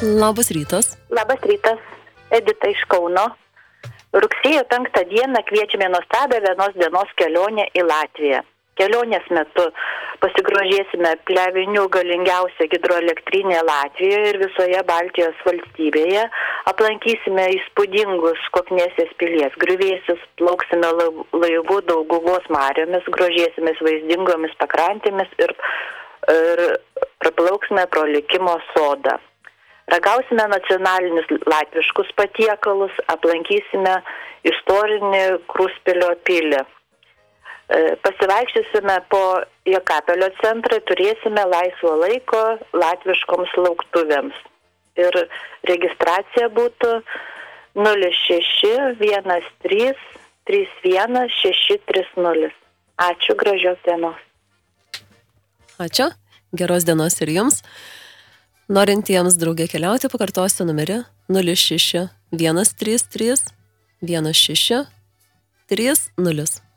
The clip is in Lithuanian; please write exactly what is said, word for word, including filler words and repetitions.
Labas rytas. Labas rytas, Edita iš Kauno. Rugsėjo penktą dieną kviečiame nuostabią vienos dienos kelionę į Latviją. Kelionės metu pasigrožėsime Plevinių galingiausią hidroelektrinę Latvijoje ir visoje Baltijos valstybėje. Aplankysime įspūdingus Koknesės pilies griuvėsius, plauksime laivų Dauguvos mariomis, grožėsimės vaizdingomis pakrantėmis ir, ir praplauksime pro likimo sodą. Ragausime nacionalinius latviškus patiekalus, aplankysime istorinį Kruspilio pilį. Pasivaikščiosime po Jekapelio centrą, turėsime laisvo laiko latviškoms lauktuvėms. Ir registracija būtų nulis šeši vienas trys trys vienas šeši trys nulis. Ačiū, gražios dienos. Ačiū, geros dienos ir jums. Norintiems drauge keliauti, pakartosiu numerį nulis šeši vienas trys trys vienas šeši trys nulis.